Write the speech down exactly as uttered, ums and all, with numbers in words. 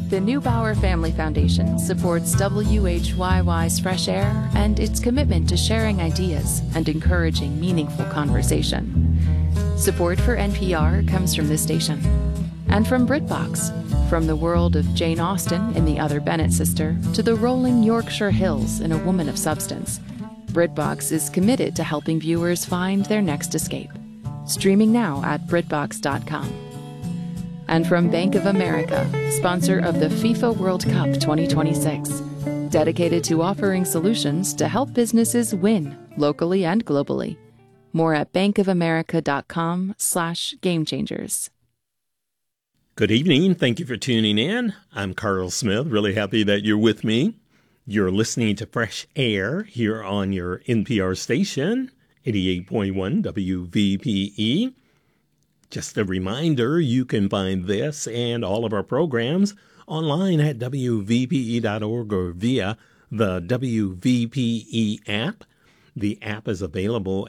The Neubauer Family Foundation supports W H Y Y's Fresh Air and its commitment to sharing ideas and encouraging meaningful conversation. Support for N P R comes from this station and from BritBox, from the world of Jane Austen in The Other Bennet Sister to the rolling Yorkshire Hills in A Woman of Substance. BritBox is committed to helping viewers find their next escape. Streaming now at BritBox dot com. And from Bank of America, sponsor of the FIFA World Cup twenty twenty-six, dedicated to offering solutions to help businesses win locally and globally. More at bankofamerica.com slash game changers. Good evening. Thank you for tuning in. I'm Carl Smith. Really happy that you're with me. You're listening to Fresh Air here on your N P R station, eighty-eight point one W V P E. Just a reminder, you can find this and all of our programs online at W V P E dot org or via the W V P E app. The app is available